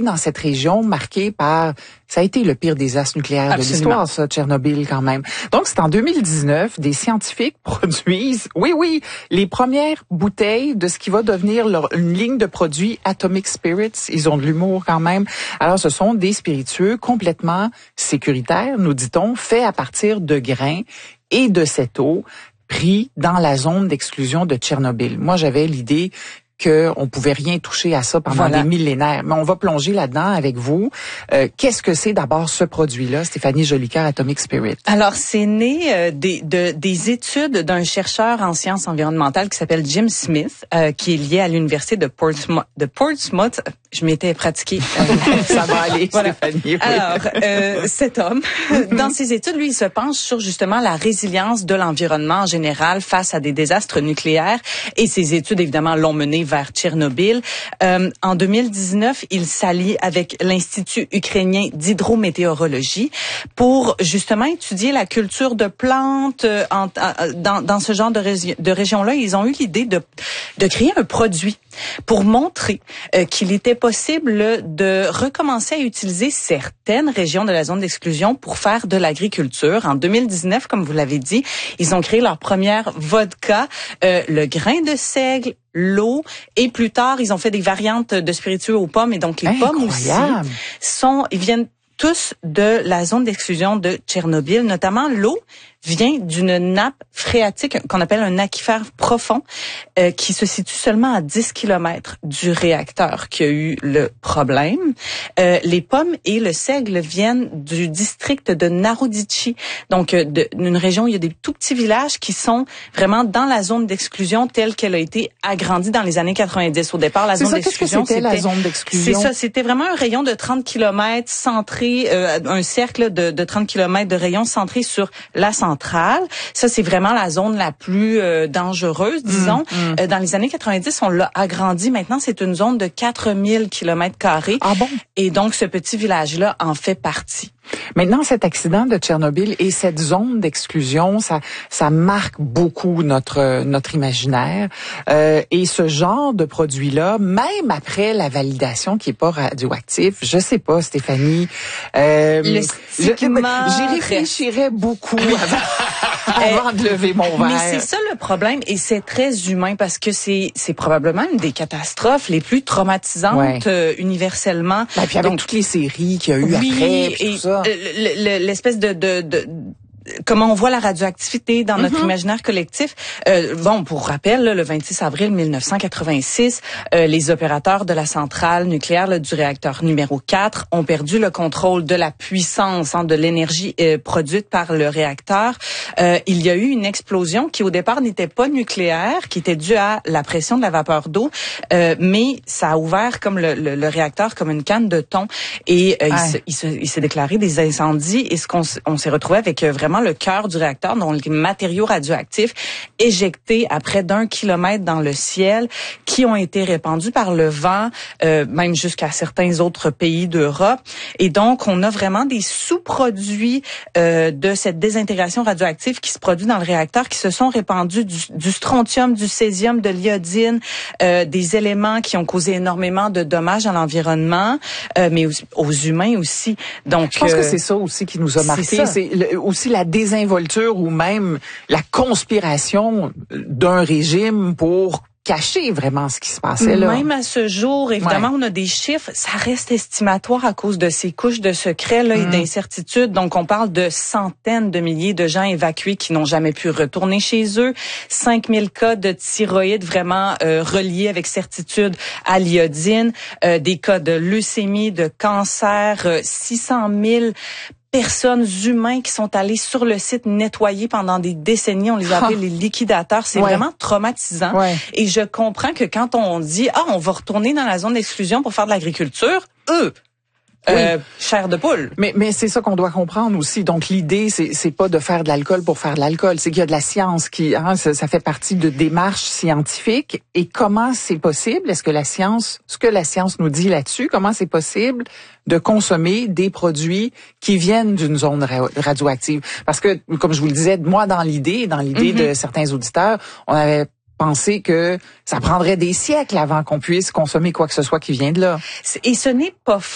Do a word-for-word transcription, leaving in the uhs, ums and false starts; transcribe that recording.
dans cette région marquée par, ça a été le pire désastre nucléaire Absolument. de l'histoire, ça, Tchernobyl quand même. Donc, c'est en deux mille dix-neuf, des scientifiques produisent, oui, oui, les premières bouteilles de ce qui va devenir leur, une ligne de produits Atomic Spirits. Ils ont de l'humour quand même. Alors, ce sont des spiritueux complètement sécuritaires, nous dit-on, faits à partir de grains et de cette eau pris dans la zone d'exclusion de Tchernobyl. Moi, j'avais l'idée qu'on pouvait rien toucher à ça pendant voilà. des millénaires. Mais on va plonger là-dedans avec vous. Euh, qu'est-ce que c'est d'abord ce produit-là, Stéphanie Jolicoeur, Atomic Spirit? Alors, c'est né euh, des, de, des études d'un chercheur en sciences environnementales qui s'appelle Jim Smith, euh, qui est lié à l'université de Portsmouth. De Portsmouth. Je m'étais pratiquée. Euh, ça va aller, voilà. Stéphanie. Oui. Alors, euh, cet homme, dans ses études, lui, il se penche sur justement la résilience de l'environnement en général face à des désastres nucléaires. Et ses études, évidemment, l'ont mené vers Tchernobyl. Euh, en deux mille dix-neuf, il s'allie avec l'Institut ukrainien d'hydrométéorologie pour justement étudier la culture de plantes euh, en, en, dans, dans ce genre de, ré- de région-là. Ils ont eu l'idée de, de créer un produit pour montrer euh, qu'il était possible de recommencer à utiliser certaines régions de la zone d'exclusion pour faire de l'agriculture. En deux mille dix-neuf, comme vous l'avez dit, ils ont créé leur première vodka, euh, le grain de seigle, l'eau, et plus tard, ils ont fait des variantes de spiritueux aux pommes, et donc les Incroyable. pommes aussi sont, ils viennent tous de la zone d'exclusion de Tchernobyl, notamment l'eau vient d'une nappe phréatique qu'on appelle un aquifère profond euh, qui se situe seulement à dix kilomètres du réacteur qui a eu le problème. Euh, les pommes et le seigle viennent du district de Naroditchy, donc euh, d'une région où il y a des tout petits villages qui sont vraiment dans la zone d'exclusion telle qu'elle a été agrandie dans les années quatre-vingt-dix. Au départ, la c'est zone ça, d'exclusion, c'était, c'était la zone d'exclusion. C'est ça, c'était vraiment un rayon de trente kilomètres centré, euh, un cercle de, de trente kilomètres de rayon centré sur la centrale. Ça, c'est vraiment la zone la plus euh, dangereuse, disons. Mmh, mmh. Euh, dans les années quatre-vingt-dix, on l'a agrandi. Maintenant, c'est une zone de quatre mille kilomètres carrés. Ah bon? Et donc, ce petit village-là en fait partie. Maintenant, cet accident de Tchernobyl et cette zone d'exclusion, ça, ça marque beaucoup notre notre imaginaire. Euh, et ce genre de produit-là, même après la validation qui est pas radioactif, je sais pas, Stéphanie. Euh, Le stigma... J'y réfléchirais beaucoup avant, avant de lever mon verre. Mais c'est ça le problème, et c'est très humain parce que c'est c'est probablement une des catastrophes les plus traumatisantes ouais. euh, universellement. Ben, puis avec Donc, toutes les séries qu'il y a eu oui, après, puis et tout ça. L'espèce de, de, de comment on voit la radioactivité dans notre mm-hmm. imaginaire collectif. Euh, bon, pour rappel, là, le vingt-six avril mille neuf cent quatre-vingt-six, euh, les opérateurs de la centrale nucléaire là, du réacteur numéro quatre ont perdu le contrôle de la puissance, hein, de l'énergie euh, produite par le réacteur. Euh, il y a eu une explosion qui, au départ, n'était pas nucléaire, qui était due à la pression de la vapeur d'eau, euh, mais ça a ouvert comme le, le, le réacteur comme une canne de thon, et euh, il, se, il, se, il s'est déclaré des incendies, et ce qu'on on s'est retrouvé avec euh, vraiment le cœur du réacteur, dont les matériaux radioactifs éjectés à près d'un kilomètre dans le ciel, qui ont été répandus par le vent, euh, même jusqu'à certains autres pays d'Europe. Et donc, on a vraiment des sous-produits euh, de cette désintégration radioactive qui se produit dans le réacteur, qui se sont répandus du, du strontium, du césium, de l'iodine, euh, des éléments qui ont causé énormément de dommages à l'environnement, euh, mais aux, aux humains aussi. Donc, je pense euh, que c'est ça aussi qui nous a marqué. C'est, c'est le, aussi la désinvolture ou même la conspiration d'un régime pour cacher vraiment ce qui se passait là. Même à ce jour, évidemment, ouais. on a des chiffres, ça reste estimatoire à cause de ces couches de secrets là, mmh. et d'incertitudes. Donc, on parle de centaines de milliers de gens évacués qui n'ont jamais pu retourner chez eux, cinq mille cas de thyroïde vraiment euh, reliés avec certitude à l'iodine, euh, des cas de leucémie, de cancer, euh, six cent mille personnes humains qui sont allés sur le site nettoyer pendant des décennies. On les a appelés ah. les liquidateurs. C'est ouais. vraiment traumatisant. Ouais. Et je comprends que quand on dit, ah, on va retourner dans la zone d'exclusion pour faire de l'agriculture, eux, Oui. Euh, chair de poule. Mais mais c'est ça qu'on doit comprendre aussi. Donc l'idée c'est c'est pas de faire de l'alcool pour faire de l'alcool, c'est qu'il y a de la science qui hein, ça, ça fait partie de démarches scientifiques. Et comment c'est possible? Est-ce que la science, ce que la science nous dit là-dessus, comment c'est possible de consommer des produits qui viennent d'une zone ra- radioactive? Parce que comme je vous le disais, moi dans l'idée, dans l'idée mm-hmm. de certains auditeurs, on avait penser que ça prendrait des siècles avant qu'on puisse consommer quoi que ce soit qui vient de là. Et ce n'est pas